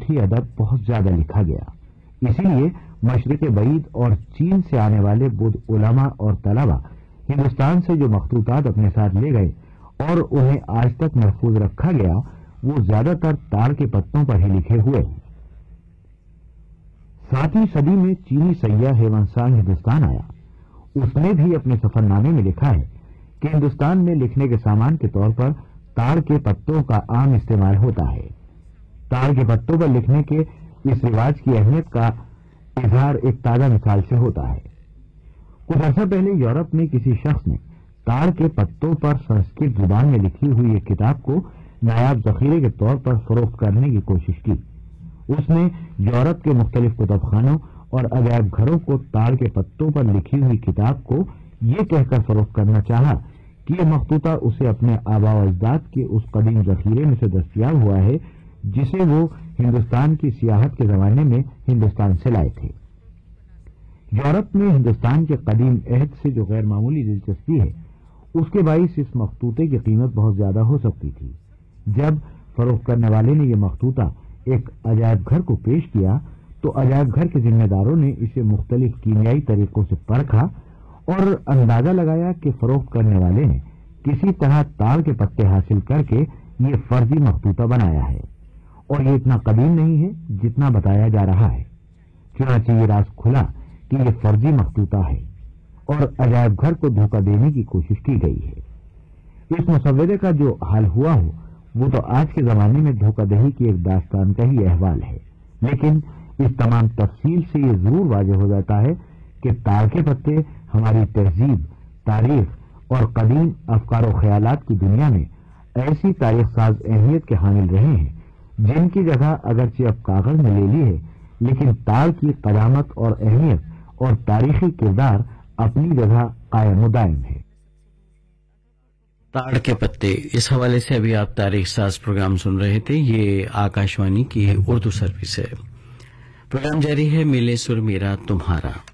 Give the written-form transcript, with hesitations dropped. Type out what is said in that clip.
सूफी अदब बहुत ज्यादा लिखा गया। इसीलिए मशरिक बईद और चीन से आने वाले बुद्ध उलमा और तलबा हिंदुस्तान से जो मखतूतात अपने साथ ले गए और उन्हें आज तक महफूज रखा गया, वो ज्यादातर ताड़ के पत्तों पर ही लिखे हुए हैं। 7वीं सदी में चीनी सैय्याह हेवनसांग हिंदुस्तान आया। उसने भी अपने सफरनामे में लिखा है कि हिंदुस्तान में लिखने के सामान के तौर पर ताड़ के पत्तों का आम इस्तेमाल होता है। ताड़ के पत्तों पर लिखने के इस रिवाज की अहमियत का इजहार एक ताजा मिसाल से होता है। कुछ अर्सा पहले यूरोप में किसी शख्स ने ताड़ के पत्तों पर संस्कृत जुबान में लिखी हुई एक किताब को नायाब जखीरे के तौर पर फरोख्त करने की कोशिश की। उसने यूरोप के मुख्तलिफ कुतुबखानों और अजायब घरों को ताड़ के पत्तों पर लिखी हुई किताब को ये कहकर फरोख्त करना चाहा कि यह मखतूता उसे अपने आबा व अजदाद के उस कदीम जखीरे में से दस्तयाब हुआ है जिसे वो हिंदुस्तान की सियाहत के जमाने में हिंदुस्तान से लाए थे। यूरोप में हिंदुस्तान के कदीम अहद से जो गैर मामूली दिलचस्पी है, उसके बाइस इस मखतूते की कीमत बहुत ज्यादा हो सकती थी। जब फरोख्त करने वाले ने यह मखतूता एक अजायब घर को पेश किया तो अजायब घर के जिम्मेदारों ने इसे मुख्तलिफ कीमियाई तरीकों से परखा और अंदाजा लगाया कि फरोख्त करने वाले ने किसी तरह ताड़ के पत्ते हासिल करके ये फर्जी मखतूता बनाया है और ये इतना कदीम नहीं है जितना बताया जा रहा है। चुनांचे ये राज खुला कि ये फर्जी मखतूता है और अजायब घर को धोखा देने की कोशिश की गई है। इस मुसव्वदे का जो हाल हुआ हो वो तो आज के जमाने में धोखादही की एक दास्तान का ही अहवाल है, लेकिन इस तमाम तफसील से ये जरूर वाज़ेह हो जाता है कि ताड़ के पत्ते हमारी तहजीब, तारीख और कदीम अफकार व ख्यालात की दुनिया में ऐसी तारीख साज अहमियत के हामिल रहे हैं जिनकी जगह अगरचे अब कागज में ले ली है, लेकिन ताड़ की कदामत और अहमियत और तारीखी किरदार अपनी जगह कायम दायम है। ताड़ के पत्ते, इस हवाले से अभी आप तारीख साज प्रोग्राम सुन रहे थे। ये आकाशवाणी की उर्दू सर्विस है। प्रोग्राम जारी है, मिले सुर मेरा तुम्हारा।